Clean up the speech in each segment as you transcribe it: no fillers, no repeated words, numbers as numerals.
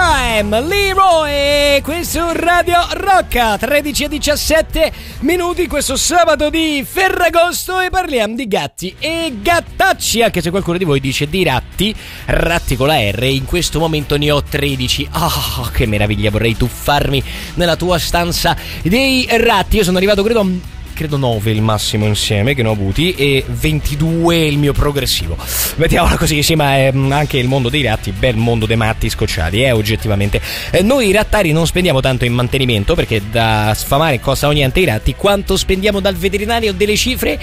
Time, Leroy, questo è Radio Rocca, 13 e 17 minuti questo sabato di Ferragosto e parliamo di gatti e gattacci, anche se qualcuno di voi dice di ratti con la R, in questo momento ne ho 13. Oh, che meraviglia, vorrei tuffarmi nella tua stanza dei ratti. Io sono arrivato credo 9 il massimo insieme che ne ho avuti e 22 il mio progressivo, mettiamola così. Sì, ma è anche il mondo dei ratti, bel mondo dei matti scocciati, oggettivamente. Noi rattari non spendiamo tanto in mantenimento, perché da sfamare costa niente i ratti. Quanto spendiamo dal veterinario? Delle cifre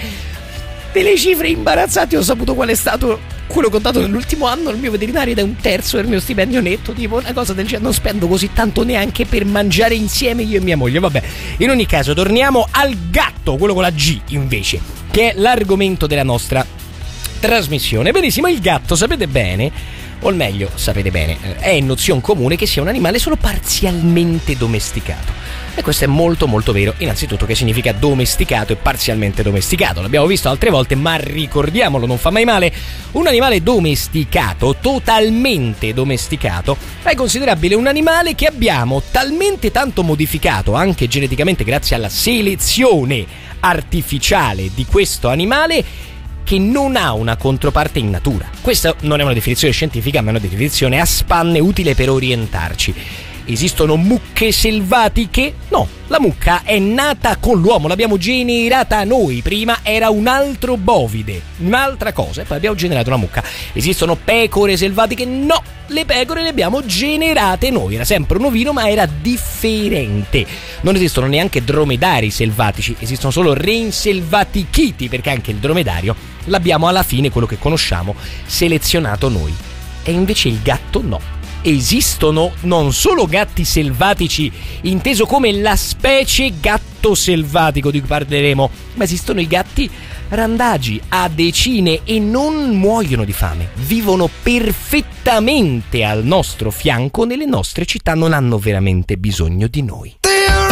imbarazzanti. Ho saputo qual è stato quello contato nell'ultimo anno. Il mio veterinario ed è 1/3 del mio stipendio netto, tipo una cosa del genere. Non spendo così tanto neanche per mangiare insieme io e mia moglie. Vabbè, in ogni caso torniamo al gatto, quello con la G invece, che è l'argomento della nostra trasmissione. Benissimo, il gatto, sapete bene, o meglio sapete bene, è nozione comune che sia un animale solo parzialmente domesticato. E questo è molto molto vero. Innanzitutto, che significa domesticato e parzialmente domesticato? L'abbiamo visto altre volte, ma ricordiamolo, non fa mai male. Un animale domesticato, totalmente domesticato, è considerabile un animale che abbiamo talmente tanto modificato, anche geneticamente grazie alla selezione artificiale di questo animale, che non ha una controparte in natura. Questa non è una definizione scientifica, ma è una definizione a spanne utile per orientarci. Esistono mucche selvatiche? No, la mucca è nata con l'uomo, l'abbiamo generata noi. Prima era un altro bovide, un'altra cosa, e poi abbiamo generato una mucca. Esistono pecore selvatiche? No, le pecore le abbiamo generate noi. Era sempre un ovino, ma era differente. Non esistono neanche dromedari selvatici, esistono solo reinselvatichiti, perché anche il dromedario l'abbiamo, alla fine, quello che conosciamo, selezionato noi. E invece il gatto no. Esistono non solo gatti selvatici, inteso come la specie gatto selvatico di cui parleremo, ma esistono i gatti randagi a decine e non muoiono di fame. Vivono perfettamente al nostro fianco nelle nostre città, non hanno veramente bisogno di noi.